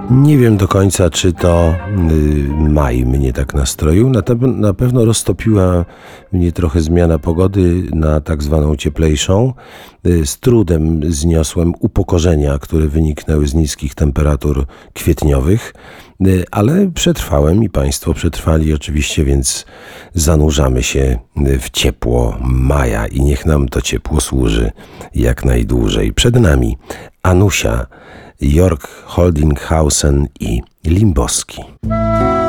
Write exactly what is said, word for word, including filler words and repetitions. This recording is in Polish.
Nie wiem do końca, czy to y, maj mnie tak nastroił. Na, te, na pewno roztopiła mnie trochę zmiana pogody na tak zwaną cieplejszą. Y, z trudem zniosłem upokorzenia, które wyniknęły z niskich temperatur kwietniowych, y, ale przetrwałem i Państwo przetrwali oczywiście, więc zanurzamy się w ciepło maja i niech nam to ciepło służy jak najdłużej. Przed nami Anusia, Jörg Holdinghausen i Limboski.